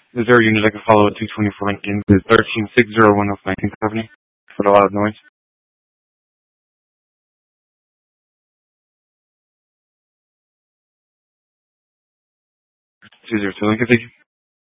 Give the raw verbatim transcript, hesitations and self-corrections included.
Is there a unit I can follow at two twenty-four Lincoln? It's thirteen six zero one North Lincoln Company for the loud noise. two zero two Lincoln, thank you.